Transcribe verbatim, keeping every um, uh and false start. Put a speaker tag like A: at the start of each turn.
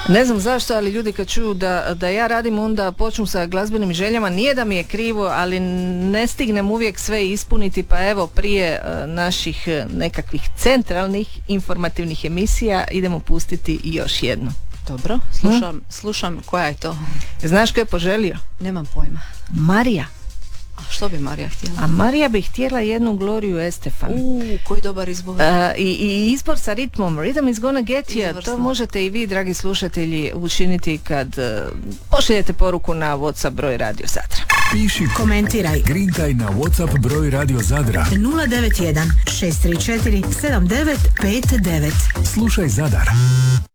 A: Ne znam zašto, ali ljudi kad čuju da, da ja radim, onda počnu sa glazbenim željama. Nije da mi je krivo, ali ne stignem uvijek sve ispuniti, pa evo prije uh, naših uh, nekakvih centralnih informativnih emisija idemo pustiti još jednu.
B: Dobro, slušam, hmm? slušam koja je to?
A: Znaš ko je poželio?
B: Nemam pojma.
A: Marija.
B: A što bi Marija htjela?
A: A Marija bi htjela jednu Gloriju Estefan.
B: Uuu, koji dobar izbor.
A: Uh, i, I izbor sa ritmom Rhythm is gonna get you. To možete i vi, dragi slušatelji, učiniti kad uh, pošaljete poruku na WhatsApp broj Radio Zadra.
C: Piši, komentiraj, grintaj na WhatsApp broj Radio Zadra
D: nula devet jedan šest tri četiri sedam devet pet devet.
C: Slušaj Zadar.